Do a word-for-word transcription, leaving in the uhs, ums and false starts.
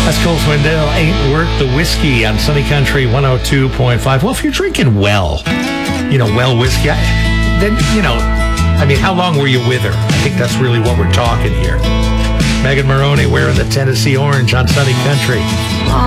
That's Cole Swindell, Ain't Worth the Whiskey on Sunny Country one oh two point five. Well, if you're drinking well, you know, well whiskey, I, then, you know, I mean, how long were you with her? I think that's really what we're talking here. Megan Maroney wearing the Tennessee Orange on Sunny Country.